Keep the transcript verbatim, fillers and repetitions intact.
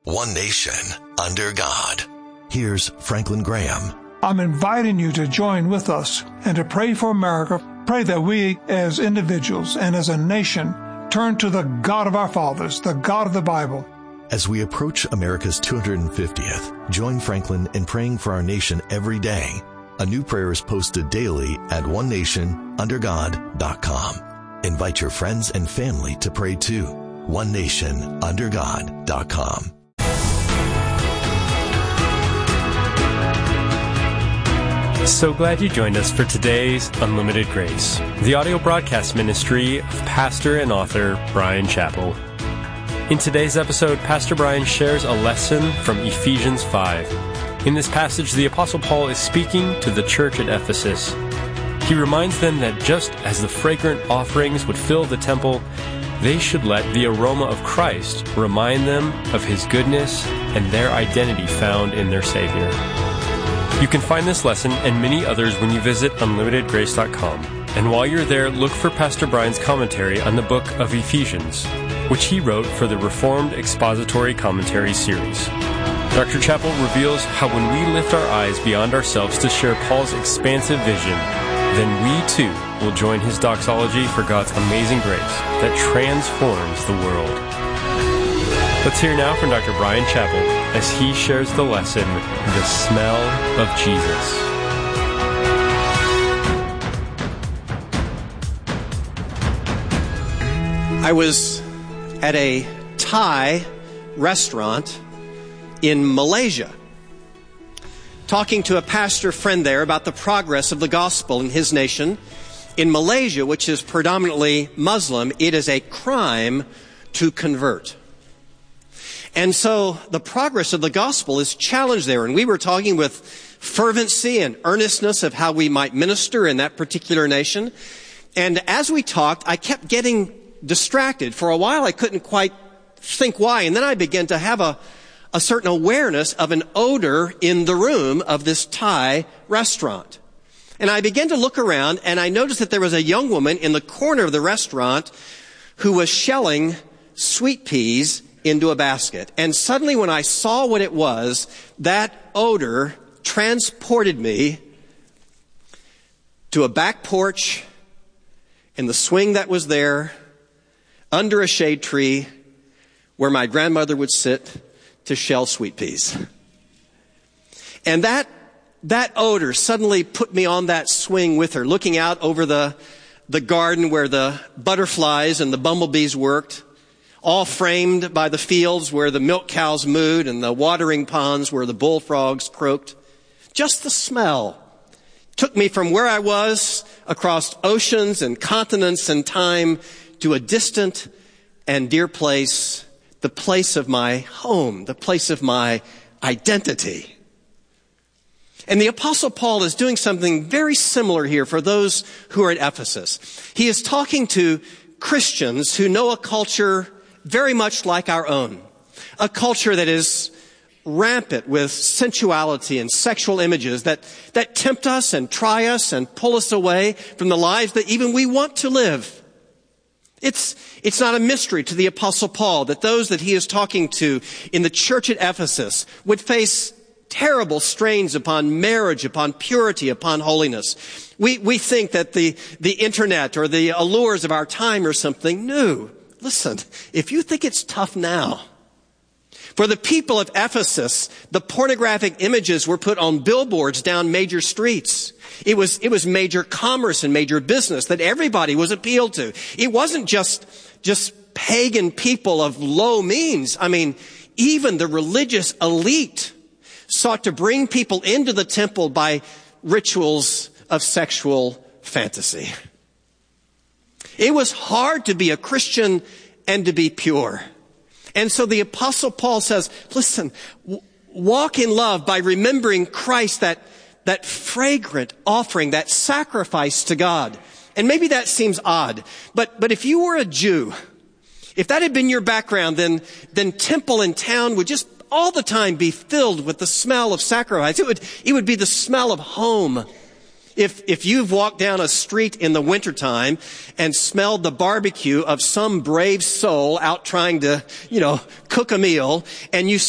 one nation, under God. Here's Franklin Graham. I'm inviting you to join with us and to pray for America. Pray that we as individuals and as a nation turn to the God of our fathers, the God of the Bible. As we approach America's two hundred fiftieth, join Franklin in praying for our nation every day. A new prayer is posted daily at one nation under god dot com. Invite your friends and family to pray too. one nation under god dot com. So glad you joined us for today's Unlimited Grace, the audio broadcast ministry of pastor and author Bryan Chapell. In today's episode, Pastor Bryan shares a lesson from Ephesians five. In this passage, the Apostle Paul is speaking to the church at Ephesus. He reminds them that just as the fragrant offerings would fill the temple, they should let the aroma of Christ remind them of His goodness and their identity found in their Savior. You can find this lesson and many others when you visit unlimited grace dot com. And while you're there, look for Pastor Bryan's commentary on the book of Ephesians, which he wrote for the Reformed Expository Commentary series. Doctor Chapell reveals how when we lift our eyes beyond ourselves to share Paul's expansive vision, then we too will join his doxology for God's amazing grace that transforms the world. Let's hear now from Doctor Bryan Chapell as he shares the lesson, The Smell of Jesus. I was at a Thai restaurant in Malaysia, talking to a pastor friend there about the progress of the gospel in his nation. In Malaysia, which is predominantly Muslim, it is a crime to convert. And so the progress of the gospel is challenged there. And we were talking with fervency and earnestness of how we might minister in that particular nation. And as we talked, I kept getting distracted. For a while, I couldn't quite think why. And then I began to have a, a certain awareness of an odor in the room of this Thai restaurant. And I began to look around, and I noticed that there was a young woman in the corner of the restaurant who was shelling sweet peas into a basket. And suddenly when I saw what it was, that odor transported me to a back porch in the swing that was there, under a shade tree, where my grandmother would sit to shell sweet peas. And that that odor suddenly put me on that swing with her, looking out over the the garden where the butterflies and the bumblebees worked, all framed by the fields where the milk cows mooed and the watering ponds where the bullfrogs croaked. Just the smell took me from where I was across oceans and continents and time to a distant and dear place, the place of my home, the place of my identity. And the Apostle Paul is doing something very similar here for those who are at Ephesus. He is talking to Christians who know a culture very much like our own, a culture that is rampant with sensuality and sexual images that, that tempt us and try us and pull us away from the lives that even we want to live. It's, it's not a mystery to the Apostle Paul that those that he is talking to in the church at Ephesus would face terrible strains upon marriage, upon purity, upon holiness. We, we think that the, the internet or the allures of our time are something new. Listen, if you think it's tough now, for the people of Ephesus, the pornographic images were put on billboards down major streets. It was, it was major commerce and major business that everybody was appealed to. It wasn't just, just pagan people of low means. I mean, even the religious elite sought to bring people into the temple by rituals of sexual fantasy. It was hard to be a Christian and to be pure. And so the Apostle Paul says, listen, w- walk in love by remembering Christ, that, that fragrant offering, that sacrifice to God. And maybe that seems odd, but, but if you were a Jew, if that had been your background, then, then temple and town would just all the time be filled with the smell of sacrifice. It would, it would be the smell of home. If, if you've walked down a street in the wintertime and smelled the barbecue of some brave soul out trying to, you know, cook a meal, and you